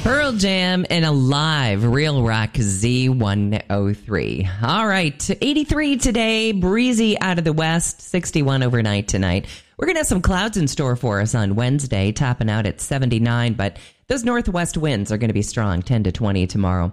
Pearl Jam and a live Real Rock Z103. All right, 83 today, breezy out of the west, 61 overnight tonight. We're going to have some clouds in store for us on Wednesday, topping out at 79, but those northwest winds are going to be strong, 10 to 20 tomorrow.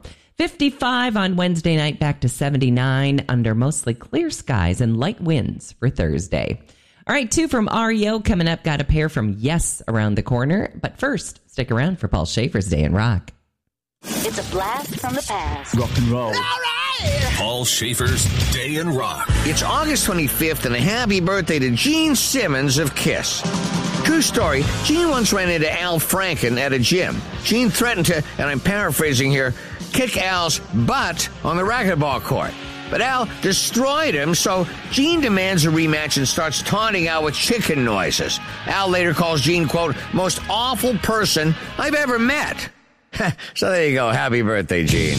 55 on Wednesday night, back to 79 under mostly clear skies and light winds for Thursday. All right, 2 from REO coming up. Got a pair from Yes around the corner. But first, stick around for Paul Schaefer's Day in Rock. It's a blast from the past. Rock and roll. All right! Paul Schaefer's Day in Rock. It's August 25th, and a happy birthday to Gene Simmons of Kiss. True story, Gene once ran into Al Franken at a gym. Gene threatened to, and I'm paraphrasing here, kick Al's butt on the racquetball court. But Al destroyed him, so Gene demands a rematch and starts taunting Al with chicken noises. Al later calls Gene, quote, most awful person I've ever met. So there you go. Happy birthday, Gene.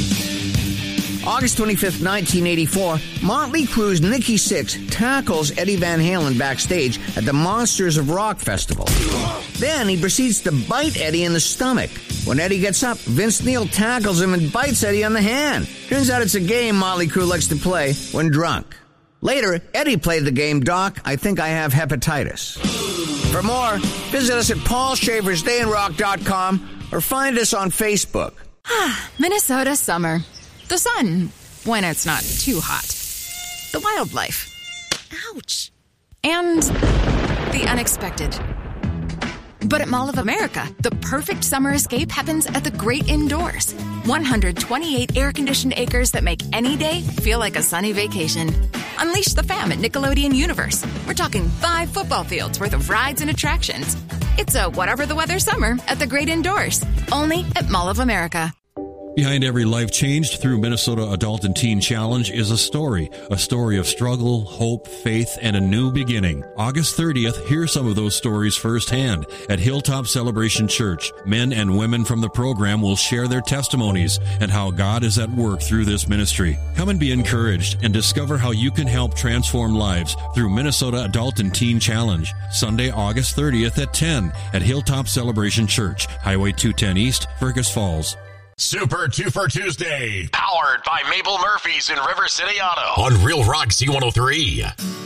August 25th, 1984, Motley Crue's Nikki Sixx tackles Eddie Van Halen backstage at the Monsters of Rock Festival. Then he proceeds to bite Eddie in the stomach. When Eddie gets up, Vince Neil tackles him and bites Eddie on the hand. Turns out it's a game Motley Crue likes to play when drunk. Later, Eddie played the game, Doc, I Think I Have Hepatitis. For more, visit us at paulschaefersdayinrock.com or find us on Facebook. Minnesota summer. The sun, when it's not too hot. The wildlife. Ouch. And the unexpected. But at Mall of America, the perfect summer escape happens at the great indoors. 128 air-conditioned acres that make any day feel like a sunny vacation. Unleash the fam at Nickelodeon Universe. We're talking 5 football fields worth of rides and attractions. It's a whatever the weather summer at the great indoors. Only at Mall of America. Behind every life changed through Minnesota Adult and Teen Challenge is a story of struggle, hope, faith, and a new beginning. August 30th, hear some of those stories firsthand. At Hilltop Celebration Church, men and women from the program will share their testimonies and how God is at work through this ministry. Come and be encouraged and discover how you can help transform lives through Minnesota Adult and Teen Challenge. Sunday, August 30th at 10 at Hilltop Celebration Church, Highway 210 East, Fergus Falls. Super Twofer Tuesday, powered by Mabel Murphy's in River City Auto on Real Rock Z103.